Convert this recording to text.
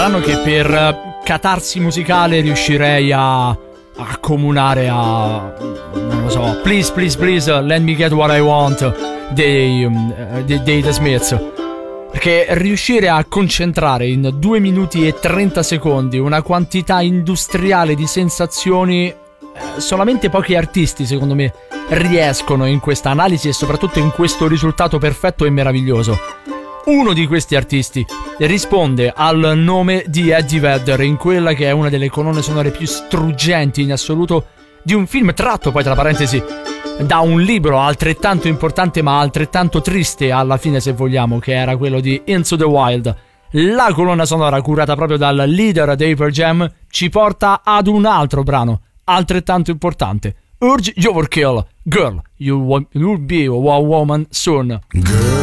brano che per catarsi musicale riuscirei a accomunare a, non lo so, Please Please Please Let Me Get What I Want dei The Smiths, perché riuscire a concentrare in 2 minuti e 30 secondi una quantità industriale di sensazioni, solamente pochi artisti secondo me riescono in questa analisi e soprattutto in questo risultato perfetto e meraviglioso. Uno di questi artisti risponde al nome di Eddie Vedder in quella che è una delle colonne sonore più struggenti in assoluto di un film tratto, poi tra parentesi, da un libro altrettanto importante ma altrettanto triste alla fine, se vogliamo, che era quello di Into the Wild. La colonna sonora curata proprio dal leader dei Pearl Jam ci porta ad un altro brano altrettanto importante, Urge Your Kill, Girl, You Will Be a Woman Soon. Girl.